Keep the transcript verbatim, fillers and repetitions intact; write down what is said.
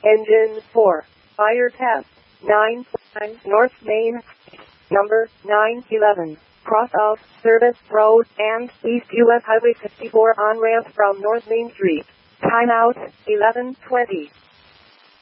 Engine four. Fire test. nine North Main. Number nine eleven. Cross of Service Road and East U S Highway fifty-four on ramp from North Main Street. Timeout eleven twenty.